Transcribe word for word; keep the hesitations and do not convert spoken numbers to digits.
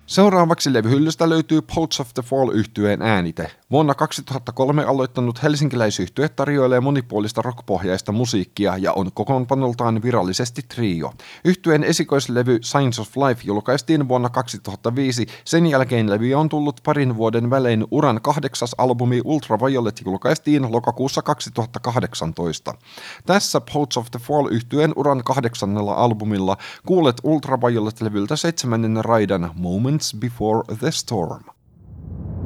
Seuraavaksi levyhyllystä löytyy Poets of the Fall-yhtyeen äänite. Vuonna kaksituhattakolme aloittanut helsinkiläisyhtye tarjoilee monipuolista rockpohjaista musiikkia ja on kokoonpanoltaan virallisesti trio. Yhtyeen esikoislevy Signs of Life julkaistiin vuonna kaksituhattaviisi, sen jälkeen levyä on tullut parin vuoden välein. Uran kahdeksas albumi Ultraviolet julkaistiin lokakuussa kaksituhattakahdeksantoista. Tässä Poets of the Fall-yhtyeen uran kahdeksannella albumilla kuulet Ultraviolet-levyltä seitsemännen raidan Moments Before the Storm.